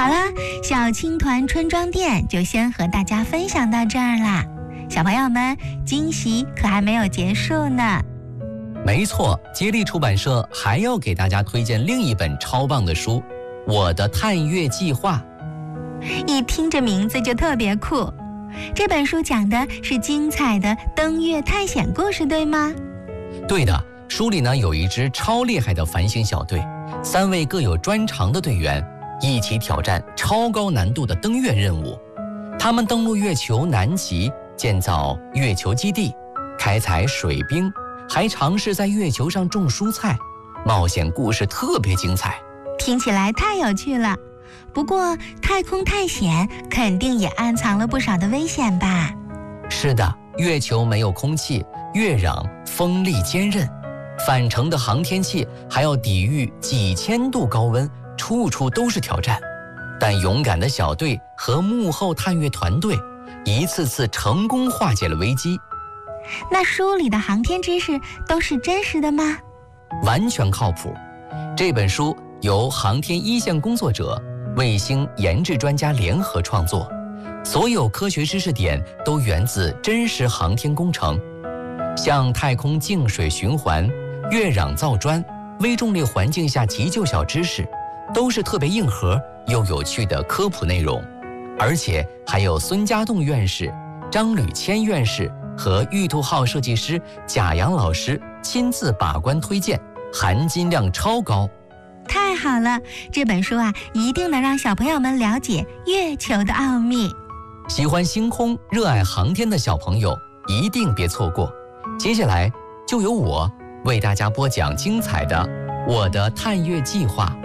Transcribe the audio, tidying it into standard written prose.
好啦，小青团春装店就先和大家分享到这儿啦。小朋友们，惊喜可还没有结束呢。 没错，接力出版社还要给大家推荐另一本超棒的书《我的探月计划》。 一听这名字就特别酷。这本书讲的是精彩的登月探险故事，对吗？ 对的，书里呢有一支超厉害的繁星小队，3位各有专长的队员一起挑战超高难度的登月任务。他们登陆月球南极，建造月球基地，开采水冰，还尝试在月球上种蔬菜。冒险故事特别精彩， 听起来太有趣了。不过太空探险肯定也暗藏了不少的危险吧？ 是的，月球没有空气，月壤风力坚韧，返程的航天器还要抵御几千度高温，处处都是挑战。但勇敢的小队和幕后探月团队一次次成功化解了危机。 那书里的航天知识都是真实的吗？ 完全靠谱。这本书由航天一线工作者、卫星研制专家联合创作，所有科学知识点都源自真实航天工程，像太空净水循环、月壤造砖、微重力环境下急救小知识，都是特别硬核又有趣的科普内容。而且还有孙家栋院士、张吕谦院士和玉兔号设计师贾阳老师亲自把关推荐，含金量超高。 太好了，这本书啊，一定能让小朋友们了解月球的奥秘。 喜欢星空、热爱航天的小朋友一定别错过。接下来就由我为大家播讲精彩的《我的探月计划》。